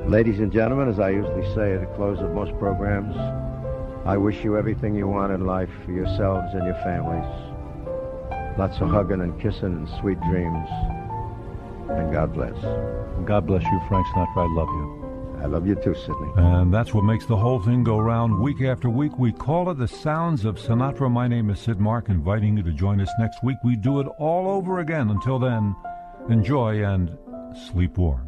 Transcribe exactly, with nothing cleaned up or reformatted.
Ladies and gentlemen, as I usually say at the close of most programs, I wish you everything you want in life for yourselves and your families. Lots of hugging and kissing and sweet dreams. And God bless. God bless you, Frank Sinatra. I love you. I love you too, Sidney. And that's what makes the whole thing go round week after week. We call it The Sounds of Sinatra. My name is Sid Mark, inviting you to join us next week. We do it all over again. Until then, enjoy and sleep warm.